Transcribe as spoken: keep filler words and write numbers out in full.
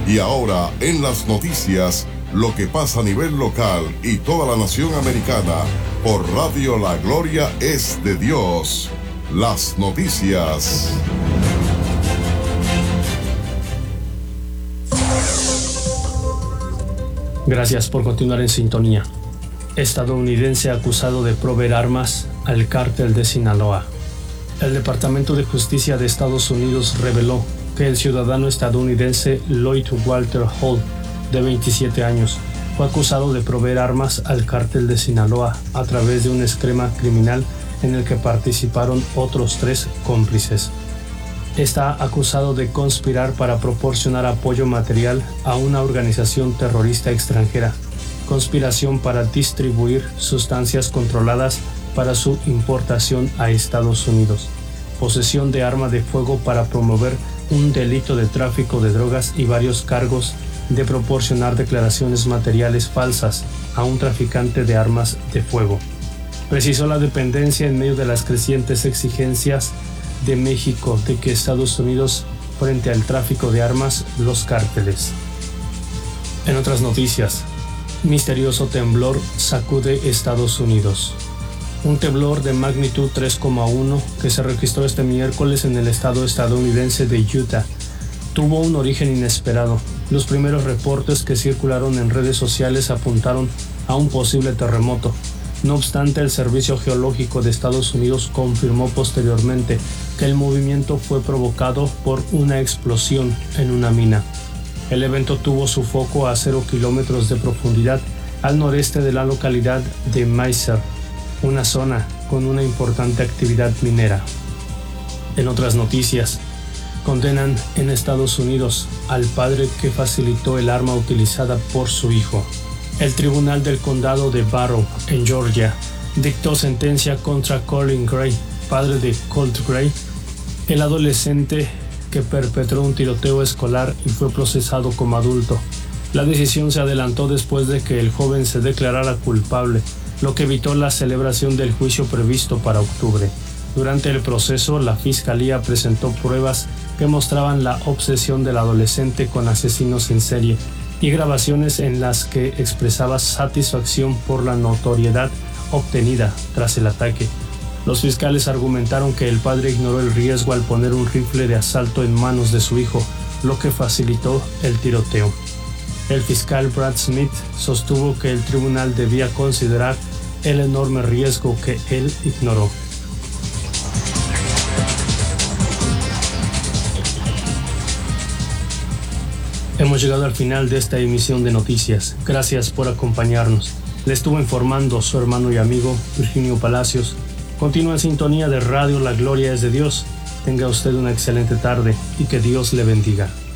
Y ahora, en las noticias, lo que pasa a nivel local y toda la nación americana, por Radio La Gloria es de Dios. Las noticias. Gracias por continuar en sintonía. Estadounidense acusado de proveer armas al cártel de Sinaloa. El Departamento de Justicia de Estados Unidos reveló que el ciudadano estadounidense Lloyd Walter Hall, de veintisiete años, fue acusado de proveer armas al cártel de Sinaloa a través de un esquema criminal en el que participaron otros tres cómplices. Está acusado de conspirar para proporcionar apoyo material a una organización terrorista extranjera, conspiración para distribuir sustancias controladas para su importación a Estados Unidos, posesión de arma de fuego para promover un delito de tráfico de drogas y varios cargos de proporcionar declaraciones materiales falsas a un traficante de armas de fuego. Precisó la dependencia en medio de las crecientes exigencias de México de que Estados Unidos frente al tráfico de armas, los cárteles. En otras noticias, misterioso temblor sacude Estados Unidos. Un temblor de magnitud tres coma uno que se registró este miércoles en el estado estadounidense de Utah tuvo un origen inesperado. Los primeros reportes que circularon en redes sociales apuntaron a un posible terremoto. No obstante, el Servicio Geológico de Estados Unidos confirmó posteriormente que el movimiento fue provocado por una explosión en una mina. El evento tuvo su foco a cero kilómetros de profundidad al noreste de la localidad de Meiser, una zona con una importante actividad minera. En otras noticias, condenan en Estados Unidos al padre que facilitó el arma utilizada por su hijo. El Tribunal del Condado de Barrow, en Georgia, dictó sentencia contra Colin Gray, padre de Colt Gray, el adolescente que perpetró un tiroteo escolar y fue procesado como adulto. La decisión se adelantó después de que el joven se declarara culpable, lo que evitó la celebración del juicio previsto para octubre. Durante el proceso, la fiscalía presentó pruebas que mostraban la obsesión del adolescente con asesinos en serie y grabaciones en las que expresaba satisfacción por la notoriedad obtenida tras el ataque. Los fiscales argumentaron que el padre ignoró el riesgo al poner un rifle de asalto en manos de su hijo, lo que facilitó el tiroteo. El fiscal Brad Smith sostuvo que el tribunal debía considerar el enorme riesgo que él ignoró. Hemos llegado al final de esta emisión de noticias. Gracias por acompañarnos. Le estuvo informando su hermano y amigo Virginio Palacios. Continúa en sintonía de Radio La Gloria es de Dios. Tenga usted una excelente tarde y que Dios le bendiga.